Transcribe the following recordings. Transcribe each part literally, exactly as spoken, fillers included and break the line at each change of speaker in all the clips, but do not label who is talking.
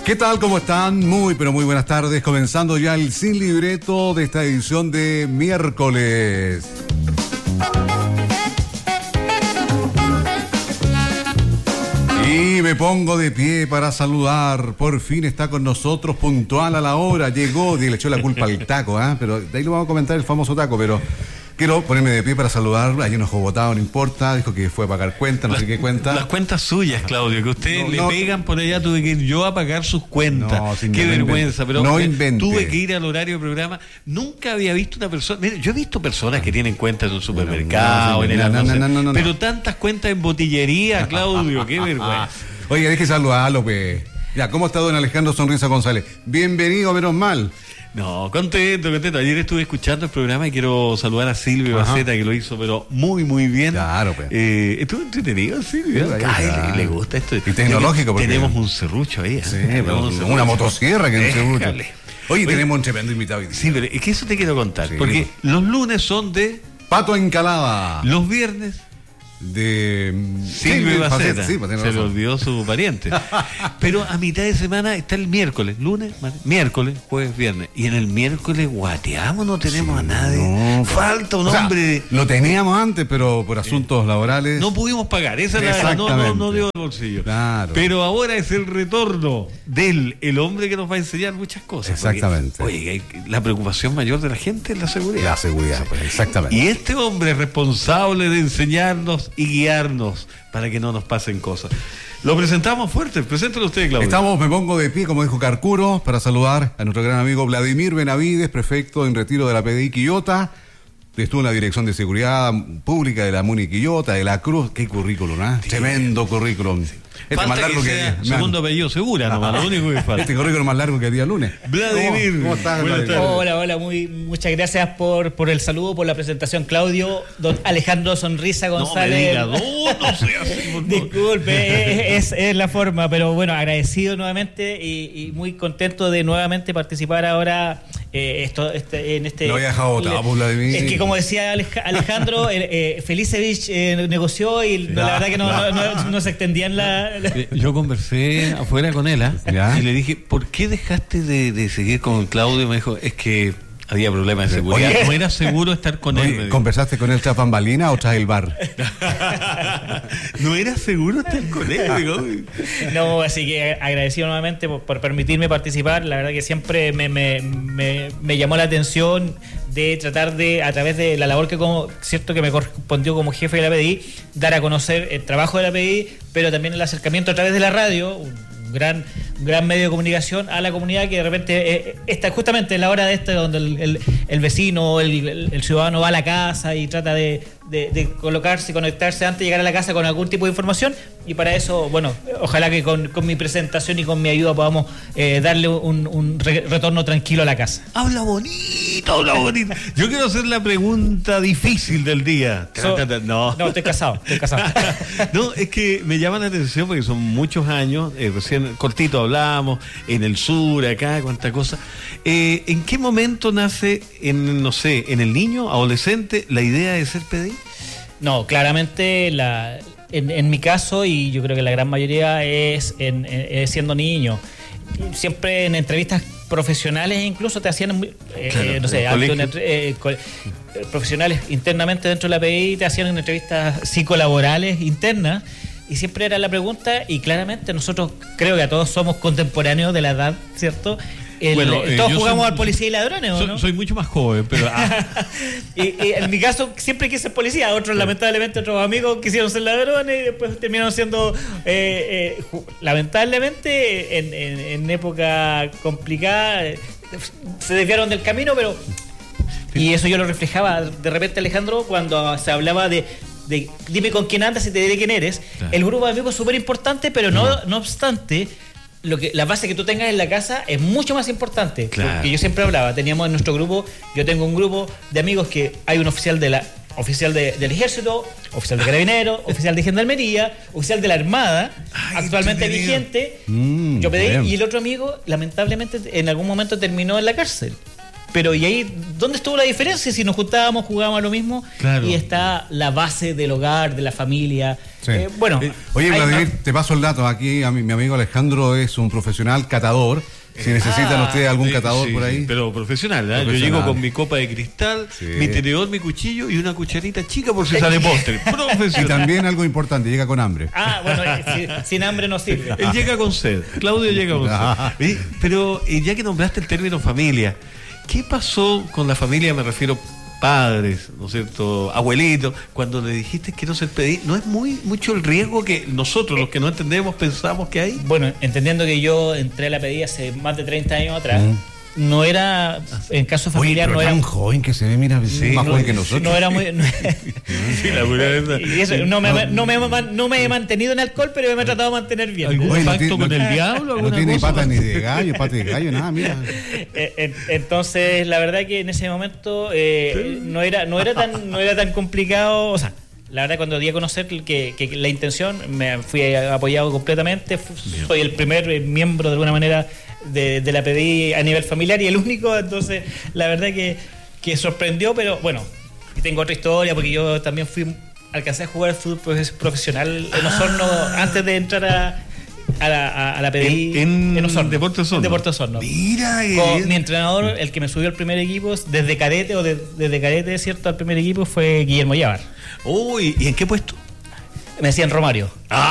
¿Qué tal? ¿Cómo están? Muy, pero muy buenas tardes. Comenzando ya el Sin Libreto de esta edición de miércoles. Y me pongo de pie para saludar. Por fin está con nosotros, puntual a la hora. Llegó, y le echó la culpa al taco, ¿eh? Pero de ahí lo vamos a comentar, el famoso taco, pero... Quiero ponerme de pie para saludar. Hay unos botado, no importa. Dijo que fue a pagar cuentas, no
las,
sé qué cuenta.
Las cuentas suyas, Claudio, que ustedes
no,
le
no,
pegan por allá. Tuve que ir yo a pagar sus cuentas. No, qué no vergüenza. Pero
no invente.
Tuve que ir al horario del programa. Nunca había visto una persona. Mira, yo he visto personas que tienen cuentas en un supermercado, no, no, en el
no,
almacén,
no, no, no, no,
pero tantas cuentas en botillería, Claudio, qué vergüenza.
Oye, deje saludarlo, pues. Ya, ¿cómo está don Alejandro Sonrisa González? Bienvenido, menos mal.
No, contento, contento. Ayer estuve escuchando el programa y quiero saludar a Silvio Baceta, que lo hizo, pero muy, muy bien.
Claro, pues.
Eh, estuvo entretenido, Silvio.
Sí,
Ay,
claro.
le, le gusta esto.
Y tecnológico, porque...
Tenemos un serrucho ahí. ¿eh?
Sí,
tenemos
un
serrucho.
Una motosierra que es un serrucho.
Oye,
Oye, tenemos un tremendo invitado hoy día.
Sí, pero es que eso te quiero contar.
Sí.
Porque los lunes son de...
Pato Encalada.
Los viernes...
de
Silvio Baceta.
Sí,
se le olvidó su pariente. Pero a mitad de semana está el miércoles, lunes, miércoles, jueves, viernes. Y en el miércoles guateamos, no tenemos sí, a nadie. No, falta un
o sea,
hombre.
Lo teníamos antes, pero por asuntos eh, laborales.
No pudimos pagar, esa es la verdad, no, no, no dio el bolsillo.
Claro.
Pero ahora es el retorno del el hombre que nos va a enseñar muchas cosas.
Exactamente.
Porque, oye, la preocupación mayor de la gente es la seguridad.
La seguridad, pues, exactamente.
Y este hombre es responsable de enseñarnos y guiarnos para que no nos pasen cosas. Lo presentamos fuerte. Preséntelo usted, Claudio.
Estamos, me pongo de pie, como dijo Carcuro, para saludar a nuestro gran amigo Vladimir Benavides, prefecto en retiro de la P D I Quillota. Estuvo en la Dirección de Seguridad Pública de la MUNI Quillota, de la Cruz. Qué currículum, ¿eh? Sí. Tremendo currículum. Sí. Este
falta
más largo
que,
que
sea
día.
segundo apellido Segura, nomás, lo único que falta.
Este currículum más largo que el día lunes.
Vladimir.
¿Cómo, cómo estás,
Vladimir? Hola, hola, muy, muchas gracias por, por el saludo, por la presentación, Claudio. Don Alejandro Sonrisa González.
No me diga, no, no sea así,
disculpe, es, es la forma, pero bueno, agradecido nuevamente y, y muy contento de nuevamente participar ahora eh, esto, este, en este...
Lo había dejado botado, por Vladimir.
Es que como decía Alejandro, eh, eh, Felicevich eh, negoció y no, la verdad que no, no, no, no se extendían la... la...
Yo conversé afuera con él, ¿eh?
¿Ya?
Y le dije, ¿por qué dejaste de, de seguir con Claudio? Y me dijo, es que había problemas de seguridad. Oye, no era seguro estar con
oye,
él.
¿conversaste con él tras bambalina o tras el bar?
No era seguro estar con él.
No, así que agradecido nuevamente por, por permitirme participar. La verdad que siempre me, me, me, me llamó la atención de tratar de, a través de la labor que como cierto que me correspondió como jefe de la P D I, dar a conocer el trabajo de la P D I, pero también el acercamiento a través de la radio, un gran, gran medio de comunicación a la comunidad que de repente eh, está justamente en la hora de esta donde el, el, el vecino, el, el, el ciudadano va a la casa y trata de, de, de colocarse, conectarse antes de llegar a la casa con algún tipo de información, y para eso, bueno, ojalá que con, con mi presentación y con mi ayuda podamos eh, darle un, un re, retorno tranquilo a la casa.
Habla bonito, habla bonito. Yo quiero hacer la pregunta difícil del día.
So,
no.
no, estoy casado, estoy casado.
No, es que me llama la atención porque son muchos años, eh, recién cortito hablamos, en el sur, acá, cuánta cosa. Eh, ¿En qué momento nace, en no sé, en el niño, adolescente, la idea de ser P D I?
No, claramente la, en, en mi caso, y yo creo que la gran mayoría es, en, en, siendo niño. Siempre en entrevistas profesionales incluso te hacían, eh, claro, no sé, alto, eh, co- profesionales internamente dentro de la P D I te hacían entrevistas psicolaborales internas. Y siempre era la pregunta, y claramente nosotros creo que a todos somos contemporáneos de la edad, ¿cierto? El, bueno, eh, todos jugamos soy, al policía y ladrones, ¿o
soy,
no?
Soy mucho más joven, pero... Ah.
y, y en mi caso siempre quise ser policía, otros sí. Lamentablemente otros amigos quisieron ser ladrones y después terminaron siendo, eh, eh, lamentablemente, en, en, en época complicada, eh, se desviaron del camino, pero... Y eso yo lo reflejaba de repente, Alejandro, cuando se hablaba de... de dime con quién andas y te diré quién eres. Claro. El grupo de amigos es súper importante, pero no, no. no obstante, lo que, la base que tú tengas en la casa es mucho más importante. Claro. Porque yo siempre hablaba, teníamos en nuestro grupo, yo tengo un grupo de amigos que hay un oficial de la oficial de, del ejército, oficial de carabineros, oficial de gendarmería, oficial de la armada, ay, actualmente vigente, mm, yo pedí, y el otro amigo lamentablemente en algún momento terminó en la cárcel. Pero y ahí, ¿dónde estuvo la diferencia? Si nos juntábamos, jugábamos a lo mismo,
claro.
Y está la base del hogar, de la familia.
Sí.
Eh, bueno,
Oye,
hay,
Vladimir, te paso el dato. Aquí a mi, mi amigo Alejandro es un profesional catador. Si necesitan
Ah,
ustedes algún
Sí,
catador
sí,
por ahí.
sí, pero profesional, ¿eh?
Profesional.
Yo llego con mi copa de cristal,
Sí.
mi tenedor, mi cuchillo y una cucharita chica por si sale postre.
Y
Profesional.
también algo importante, llega con hambre.
Ah, bueno, eh, si- sin hambre no sirve.
Él llega con sed, Claudio llega con
Ah.
sed. Eh, Pero eh, ya que nombraste el término familia, ¿qué pasó con la familia? Me refiero padres, ¿no es cierto? Abuelitos, cuando le dijiste quiero ser P D I, ¿no es muy mucho el riesgo que nosotros, los que no entendemos, pensamos que hay?
Bueno, entendiendo que yo entré a la P D I hace más de treinta años atrás, no era, en caso familiar,
Oye,
no
pero
era
tan joven que se ve, mira,
Sí,
más
no,
joven que nosotros.
no era muy no,
Sí, la pura verdad.
y eso, no, me, no, me, no me he mantenido en alcohol, pero me he tratado de mantener bien.
¿Algún
Oye, no
pacto
tiene-
con
no-
el diablo?
No
¿Alguna
tiene
cosa?
patas ni de gallo, patas de gallo, nada, mira.
Eh, en- Entonces, la verdad que en ese momento eh, no era no era tan no era tan complicado, o sea, la verdad cuando di a conocer que, que la intención me fui apoyado completamente, fu- soy el primer eh, miembro de alguna manera de, de la P D I a nivel familiar y el único, entonces la verdad que, que sorprendió, pero bueno, y tengo otra historia porque yo también fui alcancé a jugar fútbol profe- profesional en Osorno antes de entrar a a la, a- a la P D I
En- en
Osorno,
Deportes Osorno.
en Deportes Osorno.
Mira, eh,
Con mi entrenador, el que me subió al primer equipo, desde cadete o de- desde cadete, ¿cierto?, al primer equipo fue Guillermo Llávar.
Uy, ¿y en qué puesto?
Me decían Romario.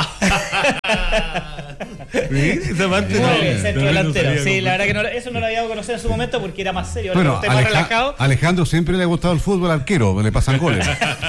Mira, esa parte no-
Muy bien, centro
no, no
delantero.
sabía
Sí,
cómo-
la verdad que no, eso no lo había dado a conocer en su momento porque era más serio.
Bueno,
Ahora que usted es más
Aleja-
relajado.
Alejandro siempre le ha gustado el fútbol arquero, le pasan goles.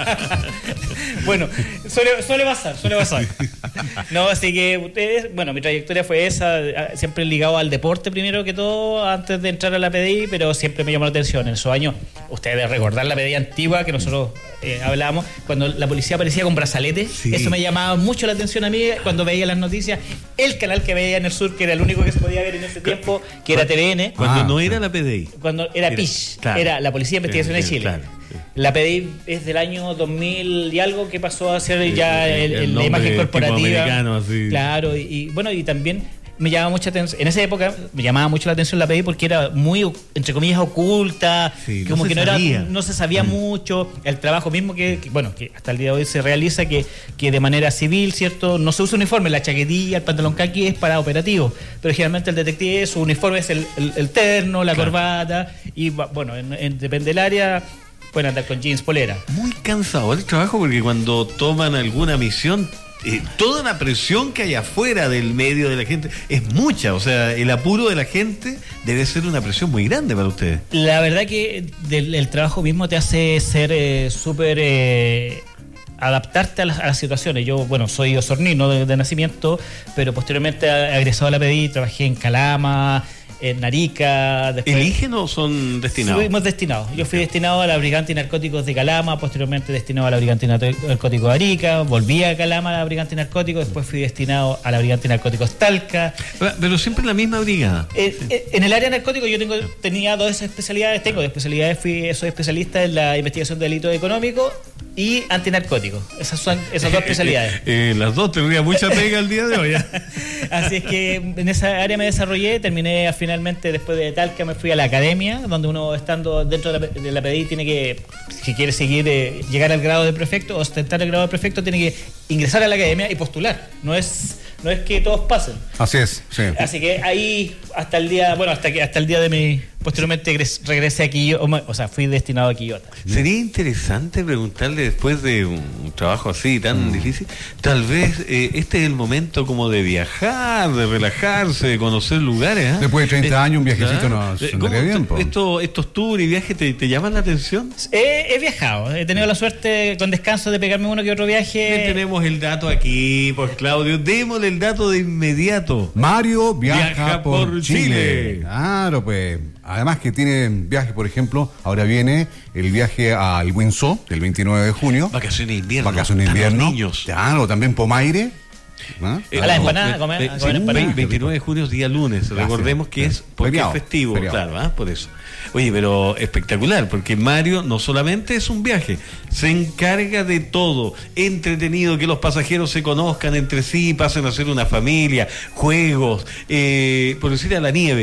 Bueno, suele, suele pasar, suele pasar. No, así que ustedes, bueno, mi trayectoria fue esa, a- siempre ligado al deporte primero que todo, antes de entrar a la P D I, pero siempre me llamó la atención. En esos años, ustedes deben recordar la P D I antigua que nosotros eh, hablábamos, cuando la policía aparecía con brazaletes,
Sí.
eso me llamaba mucho la atención a mí cuando veía las noticias. El canal que veía en el sur, que era el único que se podía ver en ese tiempo, que era T V N.
Cuando
Ah,
no
sí.
era la P D I.
Cuando era
Era-
P I S,
claro.
era la Policía de Investigación de
Sí,
Chile.
claro, sí.
La P D I es del año dos mil y algo que pasó a ser
Sí,
ya
sí,
el-
el
el- la
nombre
imagen
tipo
corporativa.
americano, así.
Claro, y, y bueno, y también me llamaba mucha atención, en esa época me llamaba mucho la atención la P D I porque era muy, entre comillas, oculta,
Sí, no
como
se
que no era,
sabía.
no se sabía mucho, el trabajo mismo que, que, bueno, que hasta el día de hoy se realiza, que, que de manera civil, ¿cierto? No se usa uniforme, la chaquetilla, el pantalón caqui es para operativo, pero generalmente el detective, su uniforme es el, el- el terno, la
Claro.
corbata, y va- bueno, en, en- depende del área, pueden andar con jeans, polera.
Muy cansador el trabajo porque cuando toman alguna misión, eh, toda la presión que hay afuera del medio de la gente es mucha. O sea, el apuro de la gente debe ser una presión muy grande para ustedes.
La verdad que del, el trabajo mismo te hace ser eh, súper... eh, adaptarte a las, a las situaciones. Yo, bueno, soy osornino de, de nacimiento, pero posteriormente he egresado a la P D I, trabajé en Calama, en Narica, después...
¿Eligen o son destinados?
Fuimos destinados. Yo fui destinado a la Brigada Antinarcóticos de Calama, posteriormente destinado a la Brigada Antinarcóticos de Arica, volví a Calama a la Brigada Antinarcóticos, después fui destinado a la Brigada Antinarcóticos Talca.
Pero siempre en la misma brigada.
Eh, eh, en el área narcótico yo tengo, tenía dos especialidades, tengo dos especialidades, fui, soy especialista en la investigación de delitos económicos y antinarcóticos. Esas son esas dos especialidades.
Eh, eh, las dos tendría mucha pega el día de hoy. ¿eh?
Así es que en esa área me desarrollé, terminé finalmente después de Talca, me fui a la academia, donde uno estando dentro de la, de la P D I tiene que, si quiere seguir, eh, llegar al grado de prefecto, ostentar el grado de prefecto, tiene que ingresar a la academia y postular. No es, no es que todos pasen.
Así es, sí.
Así que ahí hasta el día, bueno, hasta que hasta el día de mi posteriormente egres- regresé a Quillota, o, ma- o sea, fui destinado a Quillota.
Sería interesante preguntarle después de un, un trabajo así tan difícil, tal vez eh, este es el momento como de viajar, de relajarse, de conocer lugares. ¿eh?
Después de treinta años, un viajecito
Claro.
nos
Eh,
andaría
¿cómo
bien,
esto-
po.
esto- estos tours y viajes te, te llaman la atención?
He, he viajado, he tenido la suerte con descanso de pegarme uno que otro
Ya
viaje.
tenemos el dato aquí, pues Claudio, démosle el dato de inmediato.
Mario viaja,
Viaja
por,
por
Chile.
Chile.
Claro, pues. Además que tiene viajes, por ejemplo, ahora viene el viaje al Windsor, el veintinueve de junio.
Vacaciones de invierno.
Vacaciones de
Para los
invierno.
niños.
Claro, también Pomaire. ¿Ah?
Eh,
A la
no,
empanada,
ve-
comer-
ve-
a comer
sí,
empanada.
veintinueve de junio es día lunes.
Gracias.
Recordemos que es porque
Feriado,
es festivo,
feriado.
claro, ¿ah? Por eso. Oye, pero espectacular, porque Mario no solamente es un viaje, se encarga de todo, entretenido, que los pasajeros se conozcan entre sí, pasen a ser una familia, juegos, eh, por decir a la nieve.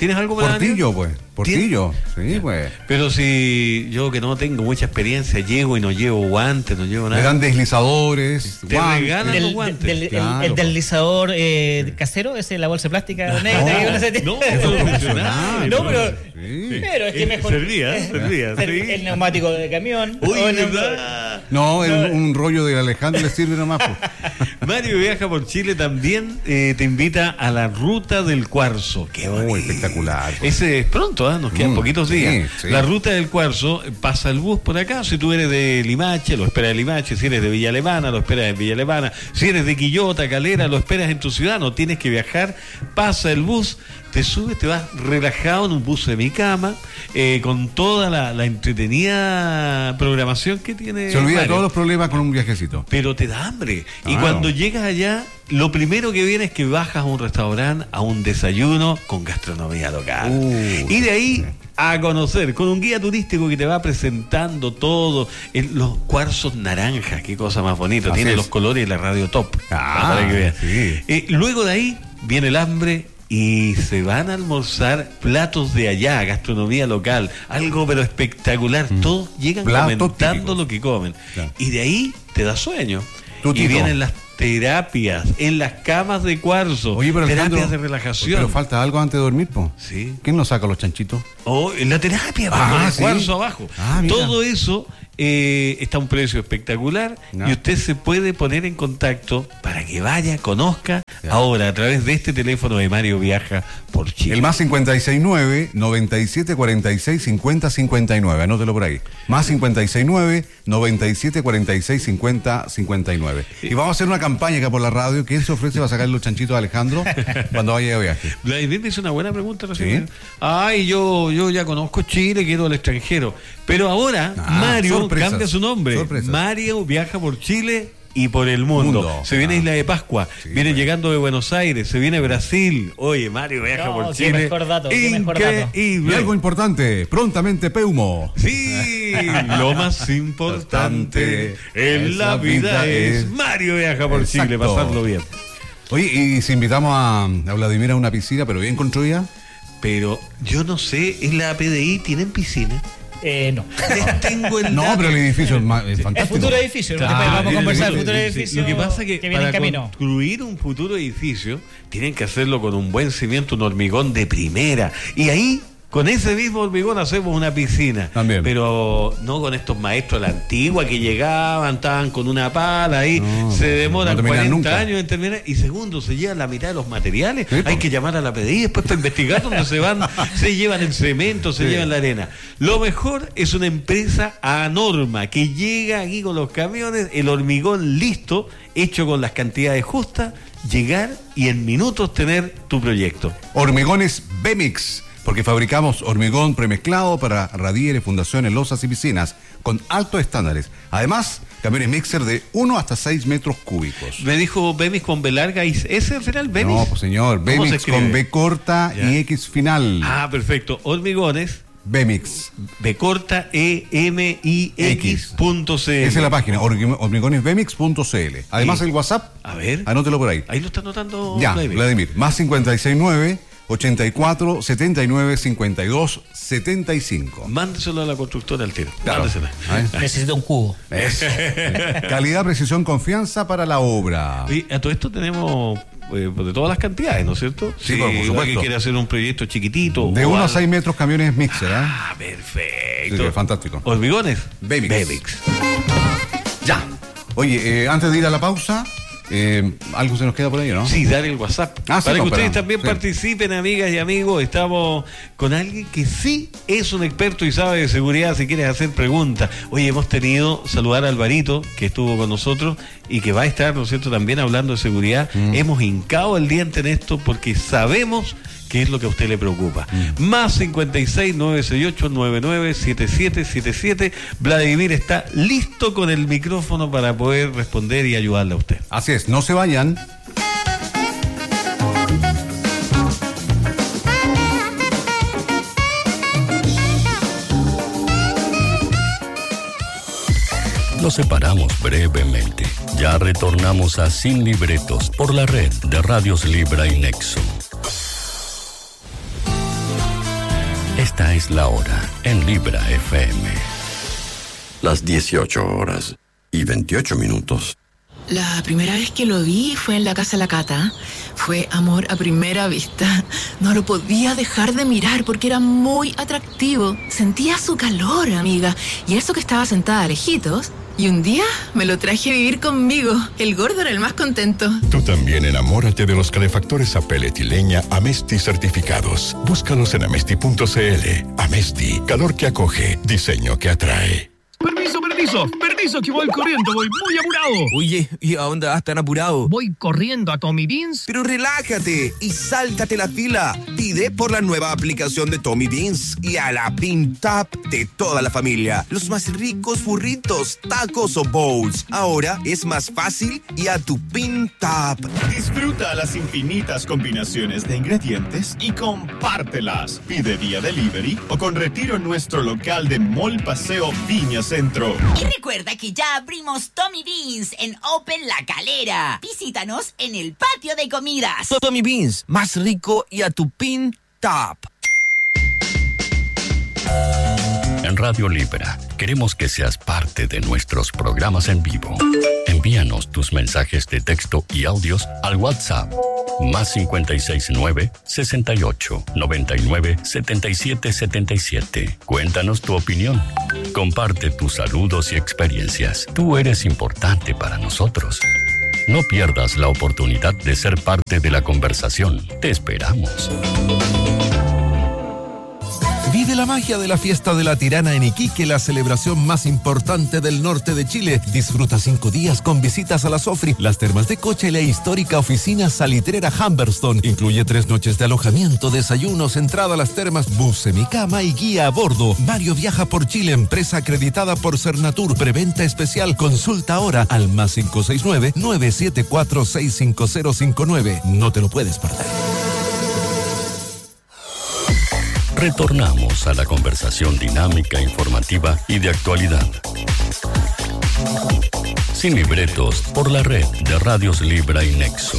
¿Tienes algo para
Portillo, pues. Portillo, sí,
Ya.
pues.
Pero si yo que no tengo mucha experiencia, llego y no llevo guantes, no llevo
Le
nada.
dan deslizadores,
Te
guantes.
regalan
El,
los guantes.
del- el-
Claro.
el deslizador eh, casero, ese la bolsa plástica negra que uno se tiene.
No, eso es profesional.
No, pero,
Sí.
pero es que
Eh,
mejor.
servía, servía,
el,
sí.
el neumático de camión.
Uy,
o el-
¿verdad?
No, el- un rollo de Alejandro le sirve nomás. Pues.
Mario Viaja por Chile también eh, te invita a la Ruta del Cuarzo. Qué
Oh,
bonito.
espectacular. Pues.
Ese es pronto, ¿ah? Nos quedan
Mm,
poquitos
sí,
días.
sí.
La Ruta del Cuarzo, eh, pasa el bus por acá. Si tú eres de Limache, lo esperas de Limache. Si eres de Villa Alemana, lo esperas en Villa Alemana. Si eres de Quillota, Calera, lo esperas en tu ciudad. No tienes que viajar. Pasa el bus, te subes, te vas relajado en un bus de mi cama, eh, con toda la, la entretenida programación que tiene.
Se olvida
Mario.
todos los problemas con un viajecito.
Pero te da hambre. Y
Claro.
cuando llegas allá, lo primero que viene es que bajas a un restaurante, a un desayuno con gastronomía local.
Uh,
y de ahí a conocer, con un guía turístico que te va presentando todo, el- los cuarzos naranjas, qué cosa más bonita.
Así
Tiene
es.
los colores de la Radio Top.
Ah,
para que veas.
sí.
Eh, luego de ahí viene el hambre. Y se van a almorzar platos de allá, gastronomía local, algo pero espectacular. Todos llegan
Platos
comentando
típicos.
lo que comen.
Claro.
Y de ahí te da sueño.
Tutito.
Y vienen las terapias en las camas de cuarzo.
Oye, pero
terapias
Alejandro,
de relajación.
Pero falta algo antes de dormir, po.
Sí.
¿Quién nos saca los chanchitos?
O en la terapia,
Ah,
con el
sí.
cuarzo abajo.
Ah, mira.
Todo eso eh, está a un precio espectacular
Ya.
y usted se puede poner en contacto para que vaya, conozca
Ya.
ahora a través de este teléfono de Mario Viaja por Chile.
El más cincuenta y seis nueve, noventa y siete cuarenta y seis, cincuenta cincuenta y nueve. Anótelo por ahí. Más cincuenta y seis nueve, noventa y siete cuarenta y seis, cincuenta cincuenta y nueve. Y vamos a hacer una campaña acá por la radio. ¿Quién se ofrece para sacar los chanchitos a Alejandro cuando vaya de viaje?
Vladimir me hizo una buena pregunta recién.
Sí.
Ay, yo, yo ya conozco Chile, quiero al extranjero. Pero ahora
Ah,
Mario
sorpresas,
cambia su nombre.
sorpresas.
Mario viaja por Chile y por el mundo.
Mundo.
Se viene
Ah.
Isla de Pascua,
Sí,
viene
bueno.
llegando de Buenos Aires, se viene Brasil. Oye, Mario viaja
No,
por
qué
Chile.
mejor dato, qué mejor dato.
Y
Increíble.
algo importante, prontamente Peumo.
Sí, lo más importante en la vida es Mario viaja por Chile,
Exacto.
pasarlo bien.
Oye, y si invitamos a, a Vladimir a una piscina, pero bien construida.
Pero yo no sé, ¿en la P D I tienen piscina?
Eh, no.
Les tengo el
No,
dato.
pero el edificio es, ma- es
El
fantástico.
futuro edificio.
Claro,
después vamos a
el
conversar del
edificio,
futuro
sí,
edificio.
Lo que pasa es que,
viene
para
en camino.
construir un futuro edificio tienen que hacerlo con un buen cimiento, un hormigón de primera. Y ahí, con ese mismo hormigón, hacemos una piscina.
También.
Pero no con estos maestros de la antigua que llegaban, estaban con una pala ahí,
No,
se demoran
no terminan
cuarenta
nunca.
años en terminar. Y segundo, se llevan la mitad de los materiales.
Sí,
Hay
pues.
que llamar a la P D I después para investigar dónde se van. Se llevan el cemento, se
Sí.
llevan la arena. Lo mejor es una empresa a norma que llega aquí con los camiones, el hormigón listo, hecho con las cantidades justas, llegar y en minutos tener tu proyecto.
Hormigones Bemix, porque fabricamos hormigón premezclado para radieres, fundaciones, losas y piscinas con altos estándares. Además, camiones mixer de uno hasta seis metros cúbicos.
Me dijo Bemis con B larga y ese al final Bemis.
No, pues señor,
¿Cómo se
Bemix
escribe?
con B corta
Ya.
y X final.
Ah, perfecto. Hormigones,
Bemix.
B corta, E, M, I, X, punto C L.
Esa es la página, hormi- hormigonesbemix punto c l. Además,
Sí.
el WhatsApp,
A ver.
anótelo por ahí.
Ahí lo está notando
Ya,
Vladimir.
Vladimir, más cincuenta y seis nueve, ochenta y cuatro, setenta y nueve, cincuenta y dos, setenta y cinco.
Mándeselo a la constructora al tiro.
Claro.
Mándesela.
A ver.
Necesito un cubo.
Eso. Calidad, precisión, confianza para la obra.
Y a todo esto tenemos eh, de todas las cantidades, ¿no es cierto?
Sí,
Si
por supuesto.
alguien quiere hacer un proyecto chiquitito.
De
o
uno a
algo.
seis metros camiones mixer, ¿ah?
Ah, perfecto.
Sí, sí, fantástico.
¿Hormigones?
Bemix.
Bemix.
Ya. Oye, eh, antes de ir a la pausa, eh, algo se nos queda por ahí, ¿no?
Sí, dar el WhatsApp.
Ah, sí,
Para
no,
que ustedes
pero-
también
sí.
participen, amigas y amigos. Estamos con alguien que sí es un experto y sabe de seguridad si quieres hacer preguntas. Oye, hemos tenido saludar a Alvarito, que estuvo con nosotros y que va a estar, ¿no es cierto?, también hablando de seguridad.
Mm.
Hemos hincado el diente en esto porque sabemos qué es lo que a usted le preocupa.
Mm.
Más cincuenta y seis, nueve seis ocho, nueve nueve siete siete siete siete. Vladimir está listo con el micrófono para poder responder y ayudarle a usted.
Así es, no se vayan.
Nos separamos brevemente. Ya retornamos a Sin Libretos por la red de Radios Libra y Nexo. Ya es la hora en Libra F M.
Las dieciocho horas y veintiocho minutos.
La primera vez que lo vi fue en la casa de la Cata. Fue amor a primera vista. No lo podía dejar de mirar porque era muy atractivo. Sentía su calor, amiga. Y eso que estaba sentada a lejitos. Y un día me lo traje a vivir conmigo. El gordo era el más contento.
Tú también enamórate de los calefactores a pellet y leña Amesti certificados. Búscalos en amesti punto c l. Amesti, calor que acoge, diseño que atrae.
Permiso, permiso, permiso que voy corriendo, voy muy apurado.
Oye, ¿y a dónde vas tan apurado?
Voy corriendo a Tommy Beans.
Pero relájate y sáltate la fila. Pide por la nueva aplicación de Tommy Beans y a la Pin Tap de toda la familia. Los más ricos burritos, tacos o bowls. Ahora es más fácil y a tu Pin Tap.
Disfruta las infinitas combinaciones de ingredientes y compártelas. Pide vía delivery o con retiro en nuestro local de Mall Paseo Viña Centro.
Y recuerda que ya abrimos Tommy Beans en Open La Calera. Visítanos en el patio de comidas.
Tommy Beans, más rico y a tu Pin Tap.
En Radio Libra, queremos que seas parte de nuestros programas en vivo. Envíanos tus mensajes de texto y audios al WhatsApp más cincuenta y seis nueve, sesenta y ocho, noventa y nueve, setenta y siete setenta y siete. Cuéntanos tu opinión. Comparte tus saludos y experiencias. Tú eres importante para nosotros. No pierdas la oportunidad de ser parte de la conversación. Te esperamos.
Vive la magia de la fiesta de la Tirana en Iquique, la celebración más importante del norte de Chile. Disfruta cinco días con visitas a la Sofri, las termas de Cocha y la histórica oficina salitrera Humberstone. Incluye tres noches de alojamiento, desayunos, entrada a las termas, bus semicama y guía a bordo. Mario Viaja por Chile, empresa acreditada por Cernatur. Preventa especial. Consulta ahora al más cinco seis nueve, nueve siete cuatro, seis cinco cero cinco nueve. No te lo puedes perder.
Retornamos a la conversación dinámica, informativa y de actualidad. Sin libretos, por la red de Radios Libra y Nexo.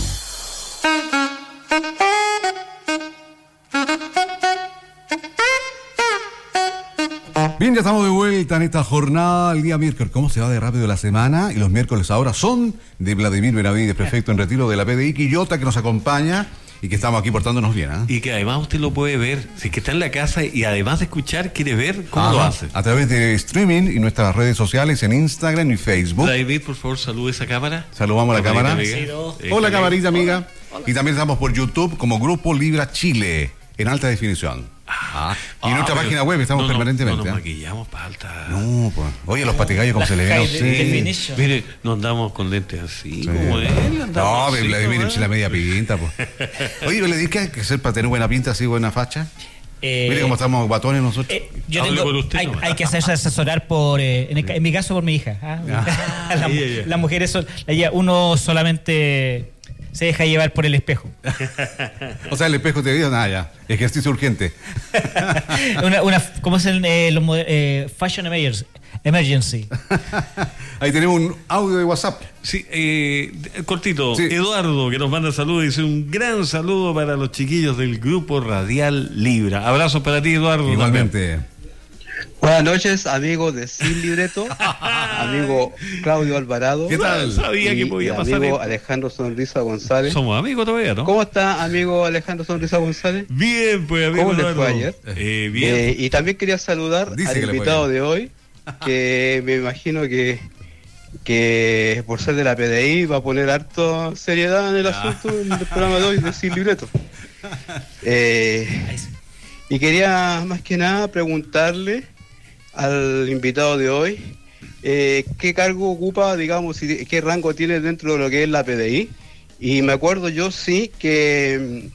Bien, ya estamos de vuelta en esta jornada, el día miércoles. ¿Cómo se va de rápido la semana? Y los miércoles ahora son de Vladimir Benavides, prefecto en retiro de la P D I Quillota, que nos acompaña. Y que estamos aquí portándonos bien, ¿eh?
Y que además usted lo puede ver, si que está en la casa y además de escuchar, quiere ver cómo
Ajá,
lo hace.
A través de streaming y nuestras redes sociales en Instagram y Facebook.
David, por favor, salude esa cámara.
Saludamos a la cámara.
Sí,
Hola, camarita amiga. Hola. Y también estamos por YouTube como Grupo Libra Chile, en alta definición. Ah, y en
ah,
nuestra página web estamos
no, no,
permanentemente.
No nos
¿eh?
maquillamos para alta.
No, pues. Oye, los patigallos como se le ven.
Sí. Mire, no andamos con lentes así, sí. como él.
No,
así,
Vladimir,
¿no?
la media pinta, pues. Oye, Vladimir, ¿qué hay que hacer para tener buena pinta, así, buena facha? Eh, Mire cómo estamos guatones nosotros.
Eh, yo tengo, usted, hay, no. hay que hacerse asesorar por, eh, en, el, en mi caso, por mi hija. ¿ah? Ah, la, yeah, yeah. Las mujeres, son, uno solamente se deja llevar por el espejo.
O sea, el espejo te dice, nada, ya, ejercicio urgente.
una, una, ¿Cómo es el eh, los, eh, Fashion Emergency?
Ahí tenemos un audio de WhatsApp.
Sí, eh, cortito. Sí. Eduardo, que nos manda saludos, dice un gran saludo para los chiquillos del Grupo Radial Libra. Abrazos para ti, Eduardo.
Igualmente.
También. Buenas noches, amigos de Sin Libreto, amigo Claudio Alvarado.
¿Qué tal? Sabía
y,
que podía
y
pasar.
Amigo Alejandro Sonrisa González.
Somos amigos todavía, ¿no?
¿Cómo está, amigo Alejandro Sonrisa González?
Bien, pues, amigo.
¿Cómo le fue ayer?
Eh, bien.
Eh, y también quería saludar Dice al invitado de hoy, que me imagino que que por ser de la P D I va a poner harto seriedad en el ah. asunto del programa de hoy de Sin Libreto. Eh, y quería más que nada preguntarle al invitado de hoy eh, qué cargo ocupa, digamos, y qué rango tiene dentro de lo que es la P D I. Y me acuerdo yo sí que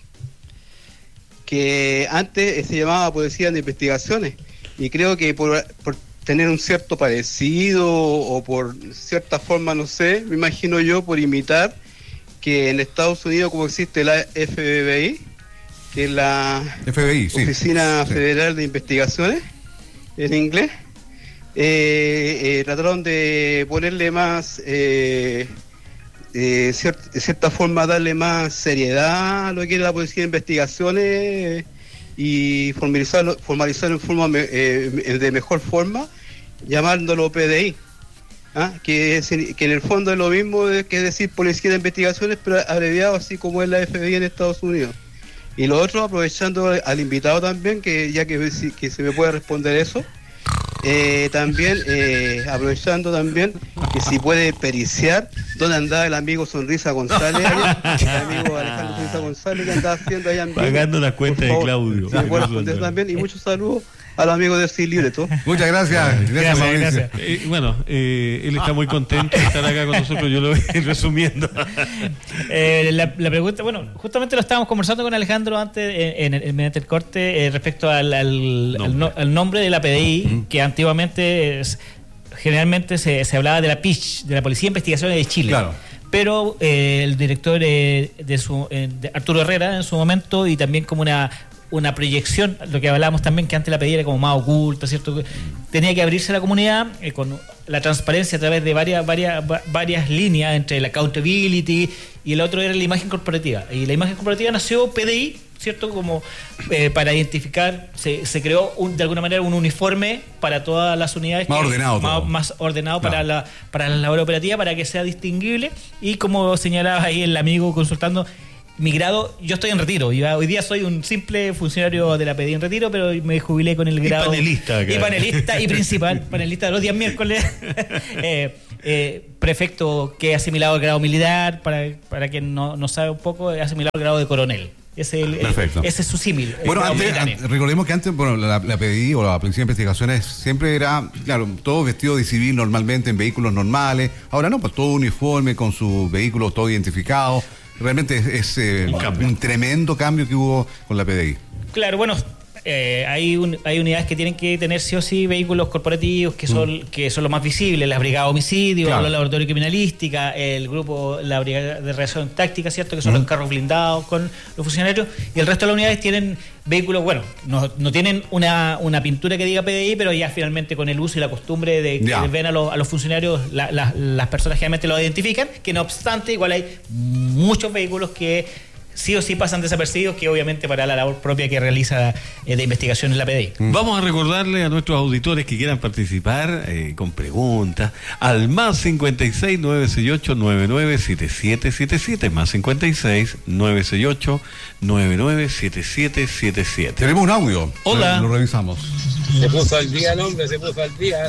que antes se llamaba Policía de Investigaciones, y creo que por, por tener un cierto parecido o por cierta forma, no sé, me imagino yo, por imitar que en Estados Unidos como existe la F B I, que es la
F B I, sí.
Oficina
sí.
Federal de Investigaciones en inglés, eh, eh, trataron de ponerle más eh, eh, ciert, de cierta forma darle más seriedad a lo que es la Policía de Investigaciones y formalizarlo, formalizarlo en forma eh, de mejor forma, llamándolo P D I. ¿Ah? Que, es, que en el fondo es lo mismo que decir Policía de Investigaciones, pero abreviado así como es la F B I en Estados Unidos. Y lo otro, aprovechando al invitado también, que ya que, que se me puede responder eso, eh, también eh, aprovechando también que si puede periciar dónde andaba el amigo Sonrisa González, el amigo Alejandro Sonrisa González, que andaba haciendo allá en
pagando la cuenta de Claudio.
Si me puede responder también, y muchos saludos a los amigos de Sin Libreto.
Muchas gracias. Gracias,
gracias,
Mauricio.
gracias. Eh, bueno, eh, él está muy contento de estar acá con nosotros, yo lo voy resumiendo.
eh, la, la pregunta, bueno, justamente lo estábamos conversando con Alejandro antes en, en, en mediante el corte eh, respecto al, al, nombre. Al, no, al nombre de la P D I, uh-huh. que antiguamente es, generalmente se, se hablaba de la P I C H, de la Policía de Investigaciones de Chile. Claro. Pero eh, el director eh, de su eh, de Arturo Herrera en su momento, y también como una una proyección, lo que hablábamos también, que antes la P D I era como más oculta, ¿cierto? Tenía que abrirse a la comunidad eh, con la transparencia a través de varias, varias, varias líneas, entre la accountability y el otro era la imagen corporativa. Y la imagen corporativa nació P D I, ¿cierto? Como eh, para identificar, se, se creó un, de alguna manera un uniforme para todas las unidades.
Más
que,
ordenado.
Más, más ordenado claro. para la para la labor operativa, para que sea distinguible. Y como señalaba ahí el amigo consultando, mi grado, yo estoy en retiro. Yo hoy día soy un simple funcionario de la P D I en retiro, pero me jubilé con el grado.
Y panelista.
Y panelista y principal, panelista de los días miércoles. eh, eh, prefecto que he asimilado el grado militar, para, para quien no, no sabe un poco, he asimilado el grado de coronel. Ese es, el,
Perfecto.
ese es su símil.
Bueno, antes, antes, recordemos que antes, bueno, la, la P D I o la Policía de Investigaciones siempre era, claro, todo vestido de civil normalmente, en vehículos normales. Ahora no, pues todo uniforme, con sus vehículos todo identificados. Realmente es, es eh, un, un tremendo cambio que hubo con la P D I.
Claro, bueno, eh, hay un, hay unidades que tienen que tener sí o sí vehículos corporativos que son mm. que son los más visibles, las brigadas de homicidio, claro. los laboratorios de criminalística, el grupo, la brigada de reacción táctica, ¿cierto? Que son mm. los carros blindados con los funcionarios, y el resto de las unidades tienen vehículos, bueno, no, no tienen una, una pintura que diga P D I, pero ya finalmente con el uso y la costumbre de que yeah. ven a los, a los funcionarios, la, la, las personas generalmente lo identifican, que no obstante, igual hay muchos vehículos que sí o sí pasan desapercibidos, que obviamente para la labor propia que realiza eh, de investigación en la P D I.
Mm. Vamos a recordarle a nuestros auditores que quieran participar eh, con preguntas al más cincuenta y seis, nueve seis ocho, nueve nueve siete siete siete siete, más cincuenta y seis, nueve seis ocho, nueve nueve siete siete siete siete.
Tenemos un audio.
Hola.
Lo, lo revisamos.
Se puso al día el hombre, se puso al día.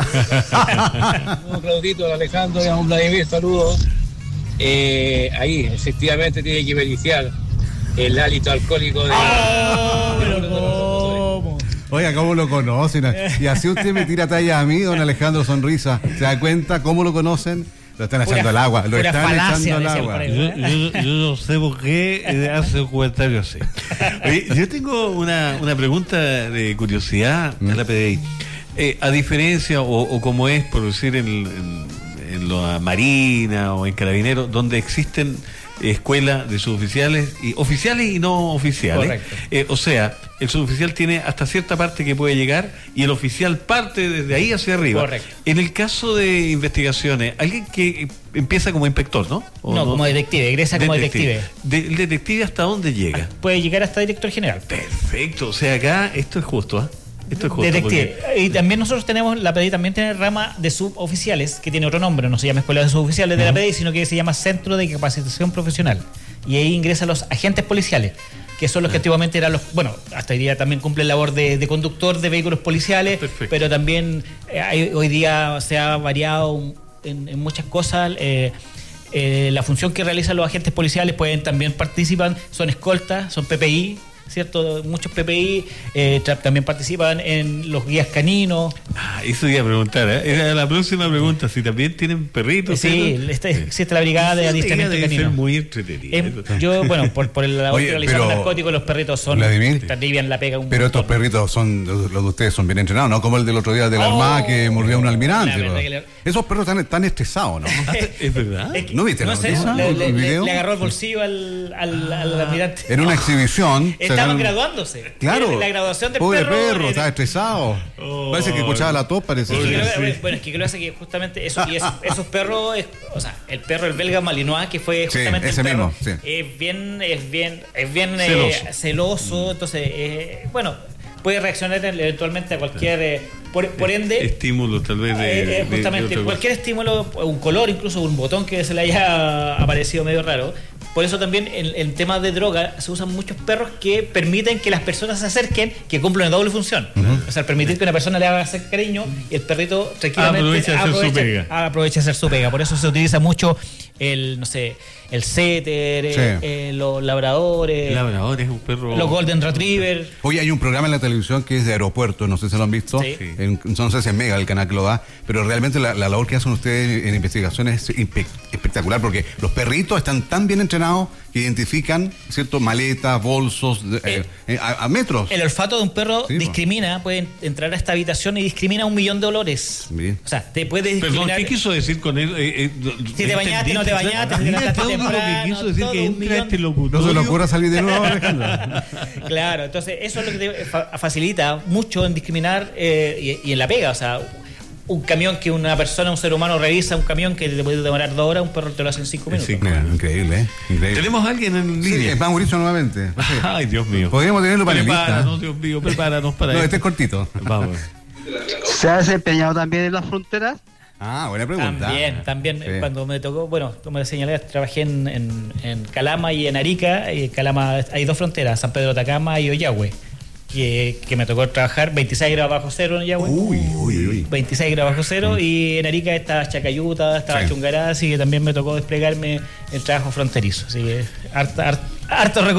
Un Claudito, Alejandro y a un Vladimir, saludos. Eh, ahí, efectivamente, tiene que vericiar el hálito alcohólico de...
¡Oh, pero cómo!
Oiga, ¿cómo lo conocen? Y así usted me tira talla a mí, don Alejandro Sonrisa. ¿Se da cuenta cómo lo conocen? Lo están echando al agua. Lo están echando al agua.
Yo, yo, yo no sé por qué hace un comentario así. Oye, yo tengo una, una pregunta de curiosidad a la P D I. Eh, a diferencia, o, o como es, por decir, en, en, en la Marina o en Carabineros, donde existen escuela de suboficiales y oficiales y no oficiales. Eh, o sea, el suboficial tiene hasta cierta parte que puede llegar y el oficial parte desde ahí hacia arriba.
Correcto.
En el caso de investigaciones, alguien que empieza como inspector, ¿no?
No, no, como detective, egresa como detective.
detective. De, ¿El detective hasta dónde llega?
Puede llegar hasta director general.
Perfecto, o sea, acá esto es justo, ¿eh? Esto es justo.
Detective. Porque... Y también nosotros tenemos, la P D I también tiene rama de suboficiales, que tiene otro nombre, no se llama Escuela de Suboficiales de uh-huh. la P D I, sino que se llama Centro de Capacitación Profesional. Y ahí ingresan los agentes policiales, que son los uh-huh. que antiguamente eran los, bueno, hasta hoy día también cumplen labor de, de conductor de vehículos policiales, Perfecto. Pero también eh, hay, hoy día se ha variado en, en muchas cosas. Eh, eh, la función que realizan los agentes policiales pueden también participan, son escoltas, son P P I, ¿cierto? Muchos P P I eh, también participan en los guías caninos.
Ah, eso iba a preguntar, ¿eh? Era la próxima pregunta, si también tienen perritos.
Sí, esta, existe la brigada de adiestramiento canino.
Es muy entretenido.
Eh, yo, bueno, por, por el labor que realizamos narcóticos, los perritos son...
Vladimir,
alivian la pega un
pero
montón.
Estos perritos son, los de ustedes son bien entrenados, ¿no? Como el del otro día de la oh, Armada que mordió a un almirante. Le... Esos perros están, están estresados, ¿no?
¿Es verdad?
Es que,
¿No viste
no
la
sé,
noticia?
le,
¿El
le,
video?
Le agarró el bolsillo al, al, al almirante.
En una exhibición se
estaban graduándose.
Claro.
La graduación del
Pobre
perro.
perro,
eh,
estaba estresado.
Oh.
Parece que escuchaba la tos, parece.
Es que
Sí.
creo que- bueno, es que creo que justamente eso, y esos, esos perros, es- o sea, el perro, el belga malinois, que fue
Sí,
justamente
ese
el perro,
mismo, sí.
es bien, es bien, es bien eh,
Celoso.
celoso, entonces, eh, bueno, puede reaccionar eventualmente a cualquier, eh, por, por ende,
Estímulo, tal vez. De,
eh, eh,
de- de
justamente
otra
cualquier estímulo, un color, incluso un botón que se le haya aparecido medio raro. Por eso también en, en temas de droga se usan muchos perros que permiten que las personas se acerquen, que cumplen una doble función. O sea, permitir que una persona le haga hacer cariño y el perrito tranquilamente
Aprovecha a hacer su pega.
aprovecha a hacer su pega. Por eso se utiliza mucho el, no sé, el setter,
Sí.
eh, eh, los labradores,
El labrador es un perro.
los golden retriever.
Hoy hay un programa en la televisión que es de aeropuerto, no sé si lo han visto,
Sí.
en, no sé si es Mega el canal que lo da, pero realmente la, la labor que hacen ustedes en investigación es impe- espectacular, porque los perritos están tan bien entrenados que identifican, ¿cierto?, maletas, bolsos, de- eh, eh, a, a metros.
El olfato de un perro
Sí, po.
discrimina, puede entrar a esta habitación y discrimina un millón de olores.
Bien.
O sea, te puede
Perdón,
discriminar.
¿qué quiso decir con él? Eh, eh,
Si te bañaste, no te bañaste, si te
Mira
levantaste
todo lo que
temprano,
quiso decir
todo
que
un
entra
millón.
este locutorio.
No se le ocurra salir de nuevo, Alejandro.
Claro, entonces eso es lo que te fa- facilita mucho en discriminar eh, y, y en la pega. O sea, un camión que una persona, un ser humano revisa, un camión que te puede demorar dos horas, un perro te lo hace en cinco minutos.
Mira, increíble, ¿eh? Increíble.
Tenemos a alguien en
Sí,
línea.
es Mauricio nuevamente.
Ay, Dios mío.
Podríamos tenerlo panelista.
Prepáranos, Dios mío, prepáranos para
No,
esto.
este es cortito.
Vamos.
¿Se ha desempeñado también en las fronteras?
Ah, buena pregunta.
También, también
Sí.
cuando me tocó, bueno, como te señalé, trabajé en, en, en Calama y en Arica. Y en Calama hay dos fronteras, San Pedro de Atacama y Ollagüe. Que, que me tocó trabajar veintiséis grados bajo cero en Ollagüe.
Uy, uy, uy.
veintiséis grados bajo cero. Y en Arica estaba Chacayuta, estaba
Sí.
Chungará, así que también me tocó desplegarme el trabajo fronterizo. Así que harta, harta, harto recorrido.